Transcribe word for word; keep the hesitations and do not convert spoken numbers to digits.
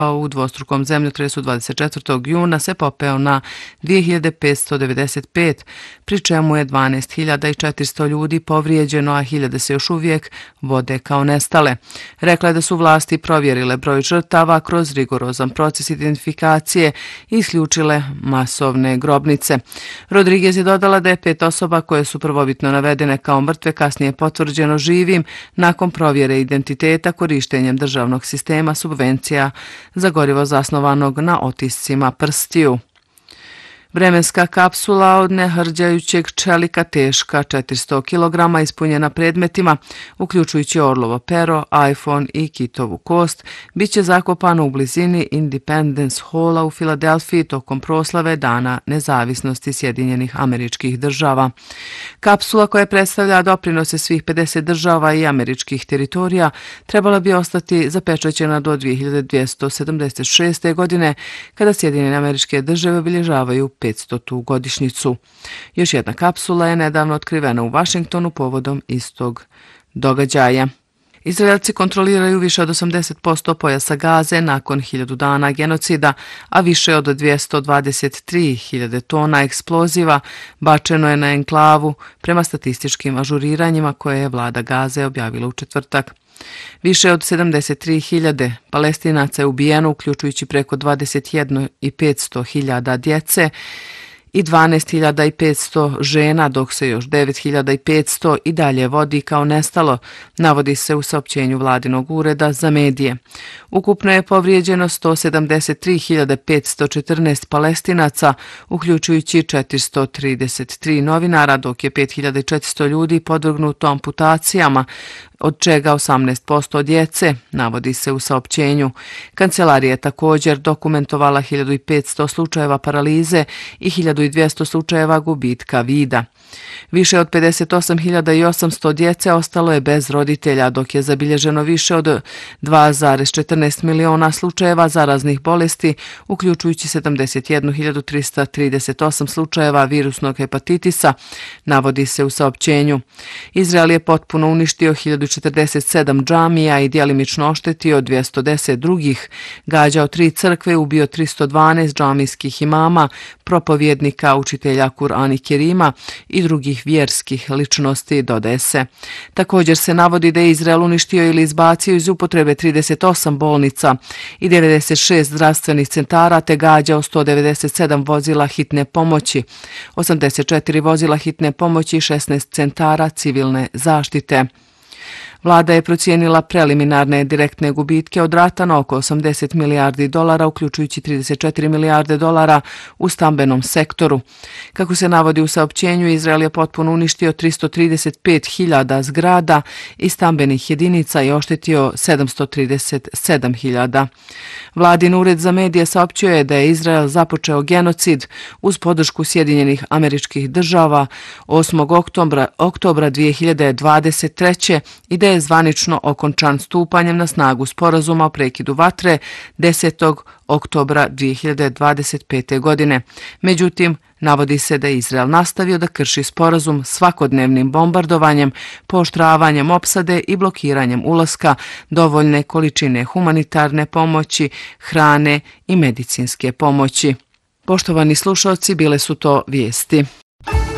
u dvostrukom zemljotresu dvadeset četvrtog juna se popeo na dvije hiljade petsto devedeset pet, pri čemu je dvanaest hiljada četiristo ljudi povrijeđeno, a hiljade se još uvijek vode kao nestale. Rekla je da su vlasti provjerile broj žrtava kroz rigorozan proces identifikacije i isključile masovne grobnice. Rodriguez je dodala da je pet osoba koje su prvobitno navedene kao mrtve kasnije potvrđeno živim nakon provjere identiteta korištenjem državnog sistema subvencija za gorivo zasnovanog na otiscima prstiju. Vremenska kapsula od nehrđajućeg čelika teška četiristo kilograma ispunjena predmetima, uključujući orlovo pero, iPhone i kitovu kost, bit će zakopana u blizini Independence Halla u Filadelfiji tokom proslave Dana nezavisnosti Sjedinjenih Američkih Država. Kapsula koja predstavlja doprinose svih pedeset država i američkih teritorija trebala bi ostati zapečaćena do dvije hiljade dvjesto sedamdeset šeste. godine, kada Sjedinjene Američke Države obilježavaju petstotu godišnjicu. Još jedna kapsula je nedavno otkrivena u Vašingtonu povodom istog događaja. Izraelci kontroliraju više od osamdeset posto pojasa Gaze nakon hiljadu dana genocida, a više od dvjesto dvadeset tri hiljade tona eksploziva bačeno je na enklavu prema statističkim ažuriranjima koje je vlada Gaze objavila u četvrtak. Više od sedamdeset tri hiljade Palestinaca je ubijeno, uključujući preko dvadeset jedan hiljadu petsto djece i dvanaest hiljada petsto žena, dok se još devet hiljada petsto i dalje vodi kao nestalo, navodi se u saopćenju vladinog ureda za medije. Ukupno je povrijeđeno sto sedamdeset tri hiljade petsto četrnaest Palestinaca, uključujući četiristo trideset tri novinara, dok je pet hiljada četiristo ljudi podvrgnuto amputacijama, od čega osamnaest posto djece, navodi se u saopćenju. Kancelarija je također dokumentovala hiljadu petsto slučajeva paralize i hiljadu dvjesto slučajeva gubitka vida. Više od pedeset osam hiljada osamsto djece ostalo je bez roditelja, dok je zabilježeno više od dva zarez četrnaest miliona slučajeva zaraznih bolesti, uključujući sedamdeset jednu hiljadu trista trideset osam slučajeva virusnog hepatitisa, navodi se u saopćenju. Izrael je potpuno uništio hiljadu četrdeset sedam džamija i djelimično oštetio dvjesto deset drugih, gađao tri crkve, ubio tristo dvanaest džamijskih imama, propovjednika, učitelja Kur'ana i Kerima i drugih vjerskih ličnosti, dodaje se. Također se navodi da je Izrael uništio ili izbacio iz upotrebe trideset osam bolnica i devedeset šest zdravstvenih centara, te gađao sto devedeset sedam vozila hitne pomoći, osamdeset četiri vozila hitne pomoći i šesnaest centara civilne zaštite. Vlada je procijenila preliminarne direktne gubitke od rata na oko osamdeset milijardi dolara, uključujući trideset četiri milijarde dolara u stambenom sektoru. Kako se navodi u saopćenju, Izrael je potpuno uništio tristo trideset pet hiljada zgrada i stambenih jedinica i oštetio sedamsto trideset sedam hiljada. Vladin ured za medije saopćio je da je Izrael započeo genocid uz podršku Sjedinjenih Američkih Država osmog oktobra dvije hiljade dvadeset treće. i da je zvanično okončan stupanjem na snagu sporazuma o prekidu vatre desetog oktobra dvije hiljade dvadeset pete. godine. Međutim, navodi se da je Izrael nastavio da krši sporazum svakodnevnim bombardovanjem, pooštravanjem opsade i blokiranjem ulaska dovoljne količine humanitarne pomoći, hrane i medicinske pomoći. Poštovani slušalci, bile su to vijesti.